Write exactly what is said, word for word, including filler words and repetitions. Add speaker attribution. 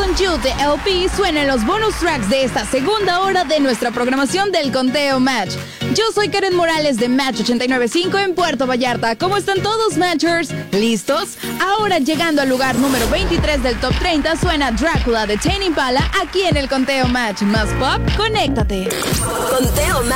Speaker 1: On You de L P suena en los bonus tracks de esta segunda hora de nuestra programación del Conteo Match. Yo soy Karen Morales de Match ochenta y nueve punto cinco en Puerto Vallarta. ¿Cómo están todos, Matchers? ¿Listos? Ahora llegando al lugar número veintitrés del Top treinta suena Drácula de Tame Impala aquí en el Conteo Match. Más pop, conéctate.
Speaker 2: Conteo Match.